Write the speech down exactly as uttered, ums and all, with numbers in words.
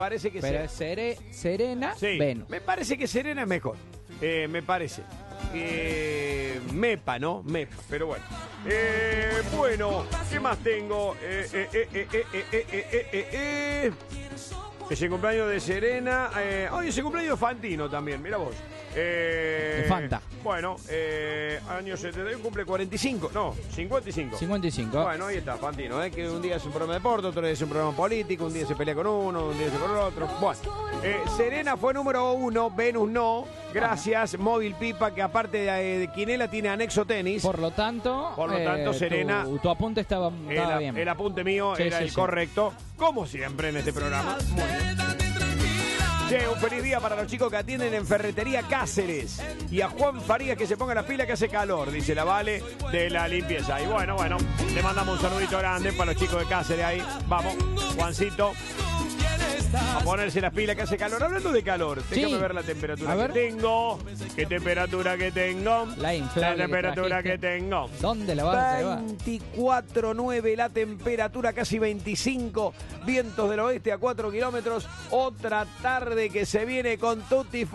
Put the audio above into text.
Parece que Pero se... Sere, Serena, Sí, Venus. me parece que Serena es mejor. Eh, me parece. Eh, Mepa, ¿no? Mepa, pero bueno. Eh, bueno, ¿qué más tengo? Eh, eh, eh, eh, eh, eh, eh, eh, eh, eh. Es el cumpleaños de Serena. Eh, hoy es el cumpleaños de Fantino también, mira vos. Eh, De Fanta. Bueno, eh, año setenta y uno cumple cuarenta y cinco, no, cincuenta y cinco. cincuenta y cinco. Bueno, ahí está, Fantino, ¿eh? Que un día es un programa de deporte, otro día es un programa político, un día se pelea con uno, un día se con el otro. Bueno, eh, Serena fue número uno, Venus no. Gracias, Móvil Pipa, que aparte de, de Quinela tiene anexo tenis. Por lo tanto, Por lo tanto, eh, Serena- Tu, tu apunte estaba, estaba El, bien. el apunte mío Sí, era sí, el sí. correcto, como siempre en este programa. Muy bien. Che, un feliz día para los chicos que atienden en Ferretería Cáceres. Y a Juan Farías que se ponga la pila que hace calor, dice la Vale de la limpieza. Y bueno, bueno, le mandamos un saludito grande para los chicos de Cáceres ahí. Vamos, Juancito, a ponerse las pilas que hace calor. Hablando de calor, Sí. déjame ver la temperatura A que ver. tengo. ¿Qué temperatura que tengo? La inflable La temperatura que que trajiste. tengo. ¿Dónde la vas a llevar? veinticuatro punto nueve la temperatura, casi veinticinco, vientos del oeste a cuatro kilómetros. Otra tarde que se viene con tutti